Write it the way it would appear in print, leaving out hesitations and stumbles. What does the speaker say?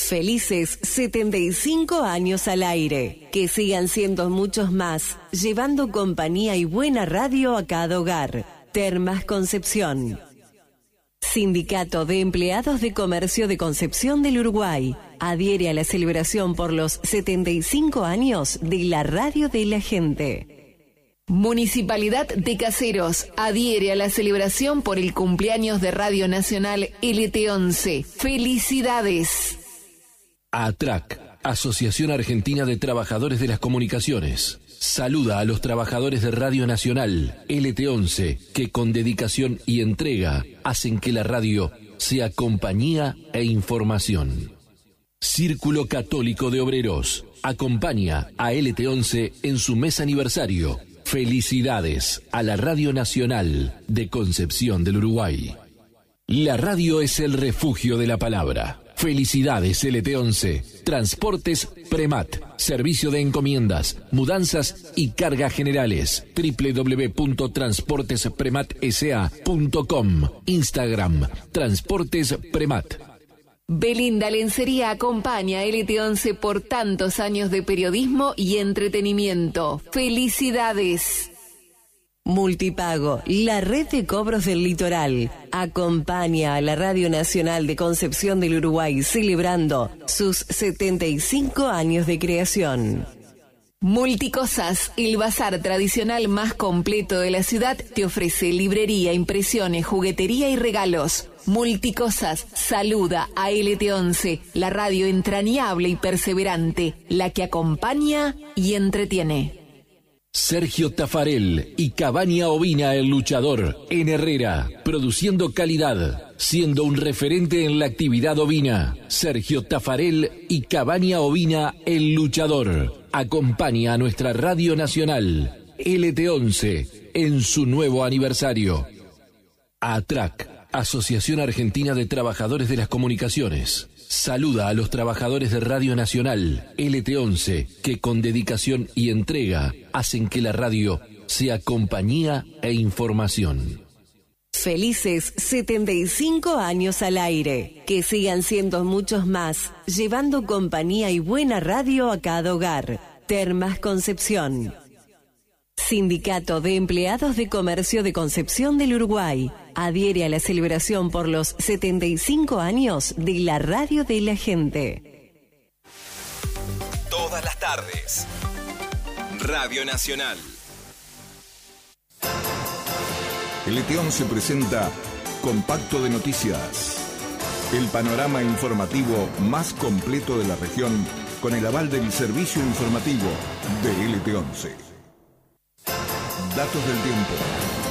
Felices 75 años al aire. Que sigan siendo muchos más, llevando compañía y buena radio a cada hogar. Termas Concepción. Sindicato de Empleados de Comercio de Concepción del Uruguay. Adhiere a la celebración por los 75 años de la radio de la gente. Municipalidad de Caseros adhiere a la celebración por el cumpleaños de Radio Nacional LT11. ¡Felicidades! ATRAC, Asociación Argentina de Trabajadores de las Comunicaciones, saluda a los trabajadores de Radio Nacional LT11 que con dedicación y entrega hacen que la radio sea compañía e información. Círculo Católico de Obreros acompaña a LT11 en su mes aniversario. Felicidades a la Radio Nacional de Concepción del Uruguay. La radio es el refugio de la palabra. Felicidades LT11. Transportes Premat. Servicio de encomiendas, mudanzas y cargas generales. www.transportesprematsa.com. Instagram Transportes Premat. Belinda Lencería acompaña a LT11 por tantos años de periodismo y entretenimiento. ¡Felicidades! Multipago, la red de cobros del litoral, acompaña a la Radio Nacional de Concepción del Uruguay celebrando sus 75 años de creación. Multicosas, el bazar tradicional más completo de la ciudad, te ofrece librería, impresiones, juguetería y regalos. Multicosas saluda a LT11, la radio entrañable y perseverante, la que acompaña y entretiene. Sergio Tafarel y Cabaña Ovina el Luchador en Herrera, produciendo calidad, siendo un referente en la actividad ovina. Sergio Tafarel y Cabaña Ovina el Luchador acompaña a nuestra Radio Nacional LT11 en su nuevo aniversario. ATRAC, Asociación Argentina de Trabajadores de las Comunicaciones, saluda a los trabajadores de Radio Nacional LT11 que con dedicación y entrega hacen que la radio sea compañía e información. Felices 75 años al aire. Que sigan siendo muchos más, llevando compañía y buena radio a cada hogar. Termas Concepción. Sindicato de Empleados de Comercio de Concepción del Uruguay adhiere a la celebración por los 75 años de la radio de la gente. Todas las tardes, Radio Nacional. LT11 presenta Compacto de Noticias, el panorama informativo más completo de la región con el aval del servicio informativo de LT11. Datos del tiempo.